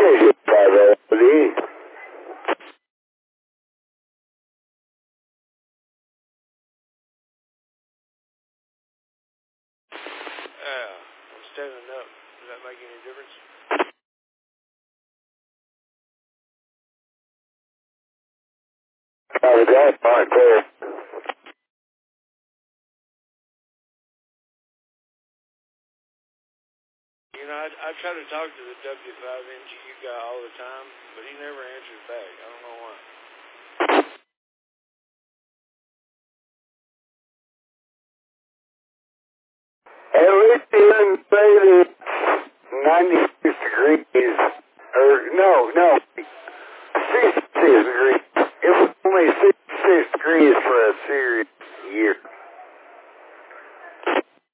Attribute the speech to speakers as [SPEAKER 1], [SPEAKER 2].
[SPEAKER 1] KZ5LD.
[SPEAKER 2] I'm standing up. Does that make any difference?
[SPEAKER 1] Copy that. Fine, clear.
[SPEAKER 2] You know, I try to talk to the W5NGU guy all the time, but he never answers back. I don't know why.
[SPEAKER 1] At least he didn't say that it's 96 degrees, or no, 66 degrees. It was only 66 degrees for a serious year.